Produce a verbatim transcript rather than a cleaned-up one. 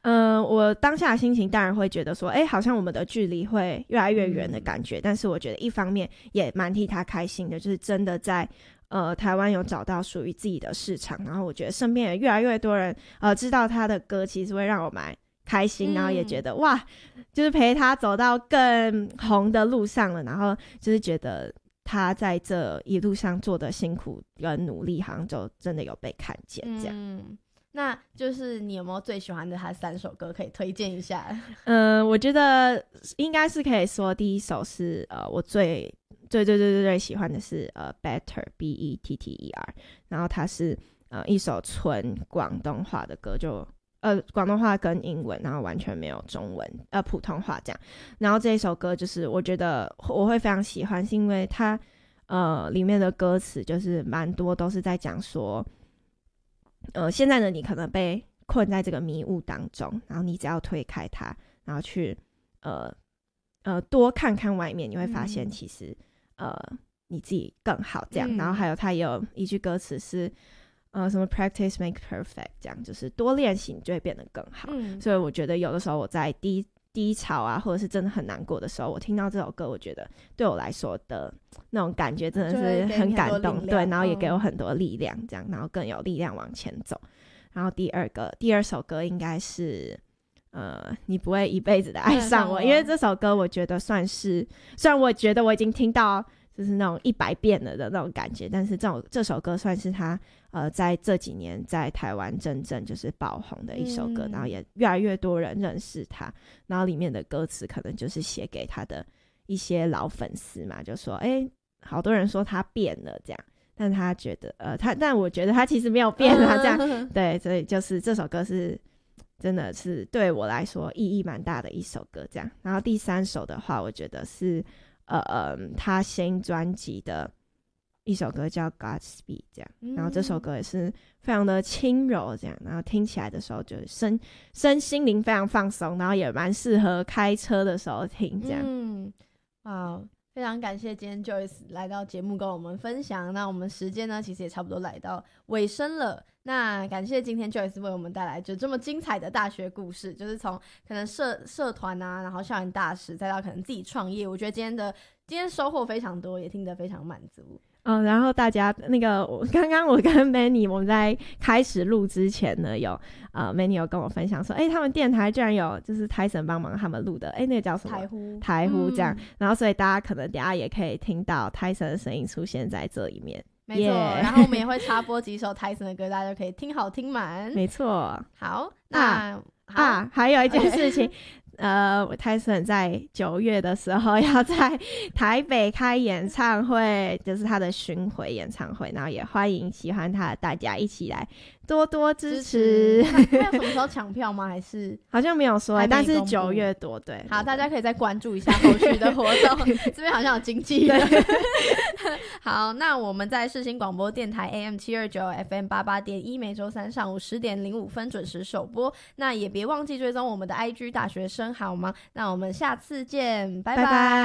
嗯、呃，我当下的心情当然会觉得说，哎，好像我们的距离会越来越远的感觉、嗯、但是我觉得一方面也蛮替他开心的，就是真的在呃台湾有找到属于自己的市场，然后我觉得身边也越来越多人呃知道他的歌，其实会让我蛮开心，然后也觉得、嗯、哇，就是陪他走到更红的路上了，然后就是觉得他在这一路上做的辛苦跟努力好像就真的有被看见这样。 嗯，那就是你有没有最喜欢的他三首歌可以推荐一下？ 嗯、呃，我觉得应该是可以说第一首是呃我最最最最最最喜欢的是呃 Better B E T T E R， 然后它是呃一首纯广东话的歌，就呃广东话跟英文，然后完全没有中文呃普通话这样。然后这一首歌就是我觉得我会非常喜欢，是因为它呃里面的歌词就是蛮多都是在讲说呃现在的你可能被困在这个迷雾当中，然后你只要推开它，然后去呃呃多看看外面，你会发现其实、嗯、呃你自己更好这样、嗯、然后还有它也有一句歌词是呃，什么 practice make perfect 这样，就是多练习你就会变得更好、嗯、所以我觉得有的时候我在低低潮啊或者是真的很难过的时候，我听到这首歌，我觉得对我来说的那种感觉真的是很感动，对，然后也给我很多力量这样、嗯、然后更有力量往前走。然后第二个第二首歌应该是呃，你不会一辈子的爱上我、嗯、因为这首歌我觉得算是，虽然我觉得我已经听到就是那种一百遍了的那种感觉，但是这种这首歌算是他呃在这几年在台湾真正就是爆红的一首歌、嗯、然后也越来越多人认识他，然后里面的歌词可能就是写给他的一些老粉丝嘛，就说哎，好多人说他变了这样，但他觉得呃他但我觉得他其实没有变啊这样、嗯、对，所以就是这首歌是真的是对我来说意义蛮大的一首歌这样。然后第三首的话我觉得是呃呃，他新专辑的一首歌叫 Godspeed 这样、嗯、然后这首歌也是非常的轻柔这样，然后听起来的时候就身身心灵非常放松，然后也蛮适合开车的时候听这样。 嗯，哇，非常感谢今天 Joyce 来到节目跟我们分享，那我们时间呢其实也差不多来到尾声了，那感谢今天 Joyce 为我们带来就这么精彩的大学故事，就是从可能社社团啊，然后校园大使，再到可能自己创业，我觉得今天的今天收获非常多，也听得非常满足。 嗯，然后大家那个我刚刚我跟 Manny 我们在开始录之前呢，有呃 Manny 有跟我分享说，哎，他们电台居然有就是 Tyson 帮忙他们录的，哎，那个叫什么？台呼台呼这样、嗯，然后所以大家可能等一下也可以听到 Tyson 的声音出现在这里面。 没错、yeah ，然后我们也会插播几首 Tyson 的歌，大家就可以听好听满。 没错。 好，那啊，好啊还有一件事情。Okay. 呃 Tyson 在九月的时候要在台北开演唱会，就是他的巡回演唱会，然后也欢迎喜欢他的大家一起来多多支持。 还有什么时候抢票吗？还是好像没有说、欸、但是九月多。对， 好，大家可以再关注一下后续的活动这边好像有经纪人好，那我们在世新广播电台 A M 七二九 F M 八八点一，每周三上午十点零五分准时首播，那也别忘记追踪我们的 I G 大学生好吗？那我们下次见，拜拜。拜拜。